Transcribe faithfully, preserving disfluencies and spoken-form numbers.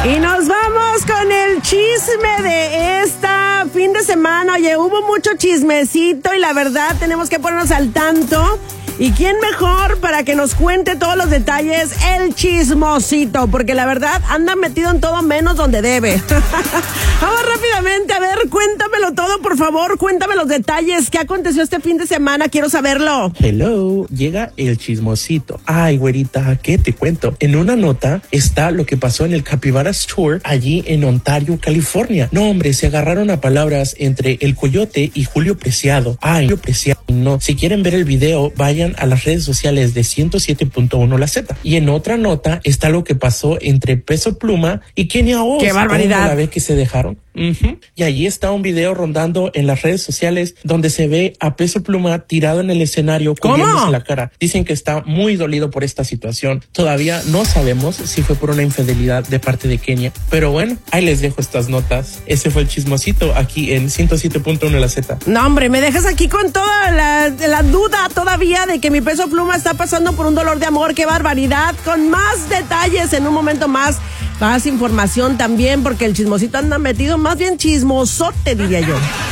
Y nos vamos con el chisme de esta fin de semana. Oye, hubo mucho chismecito y la verdad tenemos que ponernos al tanto. ¿Y quién mejor para que nos cuente todos los detalles? El chismosito, porque la verdad anda metido en todo menos donde debe. Vamos rápidamente, a ver, cuéntamelo todo, por favor, cuéntame los detalles. ¿Qué aconteció este fin de semana? Quiero saberlo. Hello, llega el chismosito. Ay, güerita, ¿qué te cuento? En una nota está lo que pasó en el Capybaras Tour allí en Ontario, California. No, hombre, se agarraron a palabras entre el Coyote y Julio Preciado. Ay, Julio Preciado, no. Si quieren ver el video, vayan a las redes sociales de ciento siete punto uno La Z. Y en otra nota está lo que pasó entre Peso Pluma y Kenia Oz. ¡Qué barbaridad! La vez que se dejaron. Uh-huh. Y allí está un video rondando en las redes sociales donde se ve a Peso Pluma tirado en el escenario cubriéndose la cara. Dicen que está muy dolido por esta situación. Todavía no sabemos si fue por una infidelidad de parte de Kenia. Pero bueno, ahí les dejo estas notas. Ese fue el chismosito aquí en ciento siete punto uno La Z. No, hombre, me dejas aquí con toda la, la duda todavía de que mi Peso Pluma está pasando por un dolor de amor. ¡Qué barbaridad! Con más detalles en un momento más. Más información también, porque el chismosito anda metido, más bien chismosote, diría yo.